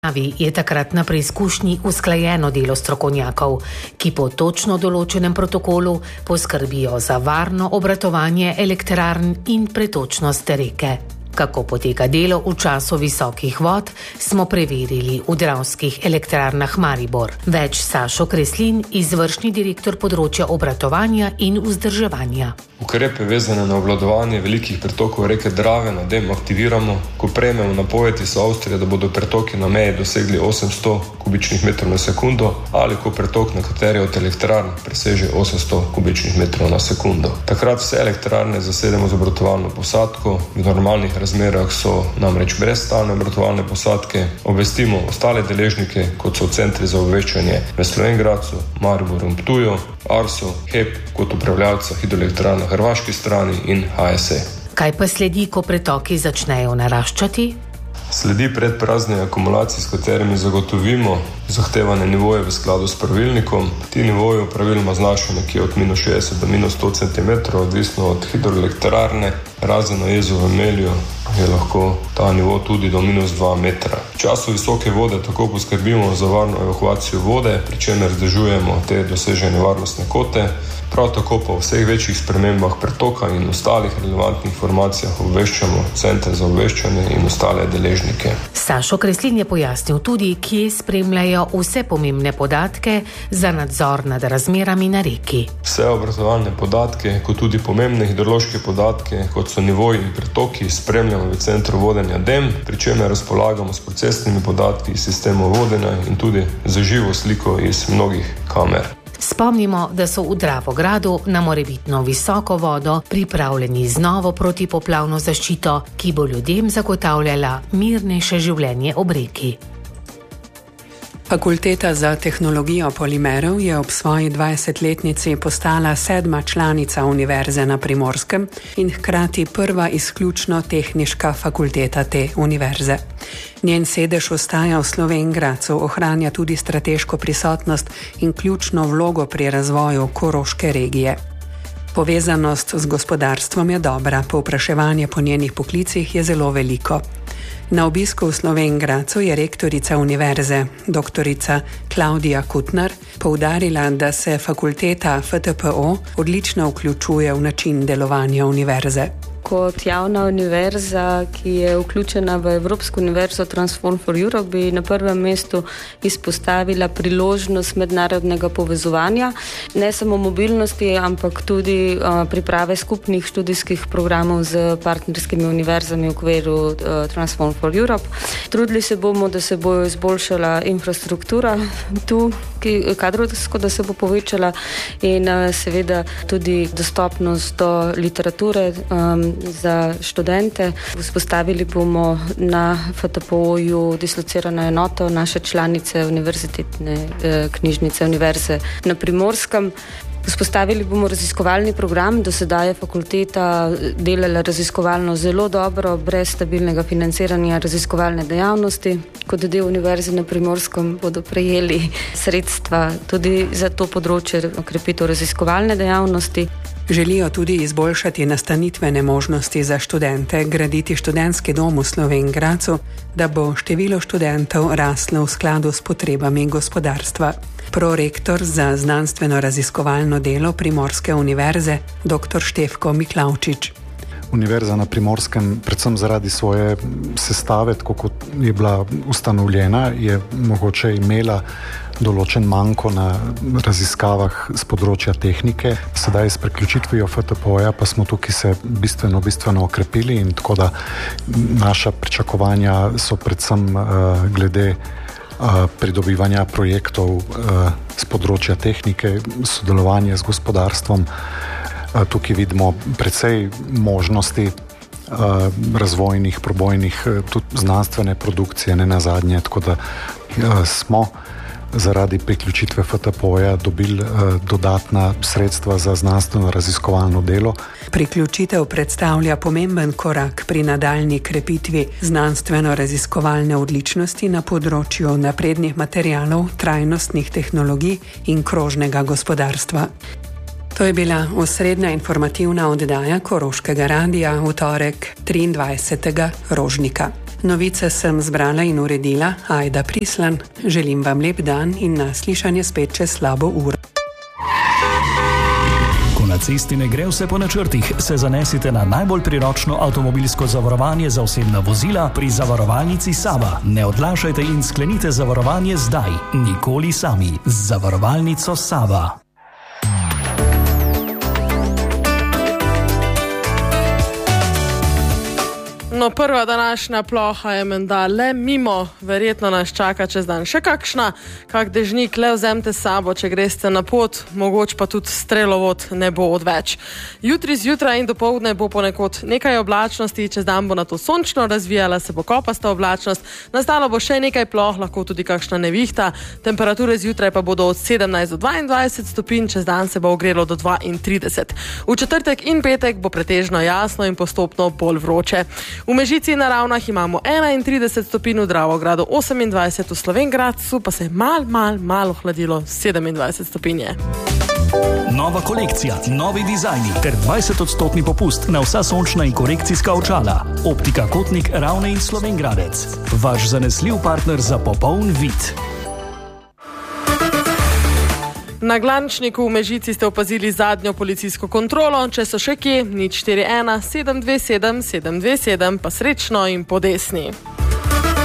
Je takrat na preizkušnji usklajeno delo strokovnjakov, ki po točno določenem protokolu poskrbijo za varno obratovanje elektrarn in pretočnost reke. Kako poteka delo v času visokih vod, smo preverili v Dravskih elektrarnah Maribor. Več Sašo Kreslin, izvršni direktor področja obratovanja in vzdrževanja. Ukrepe vezane na obvladovanje velikih pretokov reke Drave na DEM aktiviramo, ko prejmemo napovedi iz Avstrije, da bodo pretoki na meji dosegli 800 kubičnih metrov na sekundo ali ko pretok na kateri od elektrarn preseže 800 kubičnih metrov na sekundo. Takrat vse elektrarne zasedemo z obratovalno posadko, v normalnih razmerah so namreč brez stalne obratovalne posadke, obvestimo ostale deležnike, kot so centri za obveščanje v Slovenj Gradcu, Mariboru in Ptuju, Arso, HEP kot upravljalca hidroelektrarn na hrvaški strani in HSE. Kaj pa sledi, ko pretoki začnejo naraščati? Sledi predprazni akumulacij, s katerimi zagotovimo zahtevane nivoje v skladu s pravilnikom. Ti nivoji praviloma znašajo nekje od -60 do -100 cm, odvisno od hidroelektrarne. Razen na jezu v Melju je lahko ta nivo tudi do -2 metra. V času visoke vode tako poskrbimo za varno evakuacijo vode, pri čemer vzdržujemo te dosežene varnostne kote. Prav tako pa o vseh večjih spremembah pretoka in ostalih relevantnih informacijah obveščamo center za obveščanje in ostale deležnike. Sašo Kreslin je pojasnil tudi, kje spremljajo vse pomembne podatke za nadzor nad razmerami na reki. Vse obratovalne podatke, kot tudi pomembne hidrološke podatke, kot so nivoji in pretoki, spremljamo v centru vodenja DEM, pri čemer razpolagamo s procesnimi podatki iz sistemov vodenja in tudi za živo sliko iz mnogih kamer. Spomnimo, da so v Dravogradu na morebitno visoko vodo pripravljeni z novo protipoplavno zaščito, ki bo ljudem zagotavljala mirnejše življenje ob reki. Fakulteta za tehnologijo polimerov je ob svoji 20-letnici postala 7. članica Univerze na Primorskem in hkrati prva izključno tehniška fakulteta te univerze. Njen sedež ostaja v Slovenj Gradcu, ohranja tudi strateško prisotnost in ključno vlogo pri razvoju Koroške regije. Povezanost z gospodarstvom je dobra, povpraševanje po njenih poklicih je zelo veliko. Na obisku v Slovenj Gradcu je rektorica univerze, doktorica Klaudija Kutnar, poudarila, da se fakulteta FTPO odlično vključuje v način delovanja univerze. Kot javna univerza, ki je vključena v Evropsko univerzo Transform for Europe, bi na prvem mestu izpostavila priložnost mednarodnega povezovanja, ne samo mobilnosti, ampak tudi priprave skupnih študijskih programov z partnerskimi univerzami v okviru Transform for Europe. Trudili se bomo, da se bo izboljšala infrastruktura tu, kadrovsko, da se bo povečala in seveda tudi dostopnost do literature za študente. Vzpostavili bomo na FTPO-ju dislocirano enoto naše članice Univerzitetne knjižnice Univerze na Primorskem. Vzpostavili bomo raziskovalni program, do sedaj je fakulteta delala raziskovalno zelo dobro, brez stabilnega financiranja raziskovalne dejavnosti. Kot del Univerze na Primorskem bodo prejeli sredstva tudi za to področje okrepitev raziskovalne dejavnosti. Želijo tudi izboljšati nastanitvene možnosti za študente, graditi študentski dom v Slovenj Gradcu, da bo število študentov raslo v skladu s potrebami gospodarstva. Prorektor za znanstveno-raziskovalno delo Primorske univerze, dr. Štefko Miklavčič. Univerza na Primorskem, predvsem zaradi svoje sestave, tako kot je bila ustanovljena, je mogoče imela določen manko na raziskavah z področja tehnike. Sedaj s priključitvijo FTPO-ja pa smo tukaj se bistveno okrepili in tako da naša pričakovanja so predvsem glede pridobivanja projektov z področja tehnike, sodelovanje z gospodarstvom. Tukaj vidimo precej možnosti razvojnih, probojnih, tudi znanstvene produkcije, ne nazadnje, tako da smo zaradi priključitve FTPO-ja dobili dodatna sredstva za znanstveno-raziskovalno delo. Priključitev predstavlja pomemben korak pri nadaljnji krepitvi znanstveno-raziskovalne odličnosti na področju naprednih materialov, trajnostnih tehnologij in krožnega gospodarstva. To je bila osrednja informativna oddaja Koroškega radija v torek 23. rožnika. Novice sem zbrala in uredila Ajda Prislan. Želim vam lep dan in na slišanje spet čez slabo uro. Ko na cesti ne gre vse po načrtih, se zanesite na najbolj priročno avtomobilsko zavarovanje za osebna vozila pri zavarovalnici Sava. Ne odlašajte in sklenite zavarovanje zdaj, nikoli sami. Z zavarovalnico Sava. No, prva današnja ploha je menda le mimo, verjetno nas čaka čez dan še kakšna, kak dežnik le vzemte sabo, če greste na pot, mogoče pa tudi strelovod ne bo odveč. Jutri zjutraj in dopoldne bo ponekod nekaj oblačnosti, čez dan bo na to sončno, razvijala se bo kopasta oblačnost, nastalo bo še nekaj ploh, lahko tudi kakšna nevihta, temperature zjutraj pa bodo od 17 do 22 stopinj, čez dan se bo ogrelo do 32. V četrtek in petek bo pretežno jasno in postopno bolj vroče. V Mežici na Ravnah imamo 31 stopinj, v Dravogradu 28, v Slovenj Gradcu pa se je malo hladilo 27 stopinje. Nova kolekcija, novi dizajni ter 20% popust na vsa sončna in korekcijska očala. Optika Kotnik, Ravne in Slovenj Gradec. Vaš zanesljiv partner za popoln vid. Na Glančniku v Mežici ste opazili zadnjo policijsko kontrolo, če so še kje, 041 727 727, pa srečno in po desni.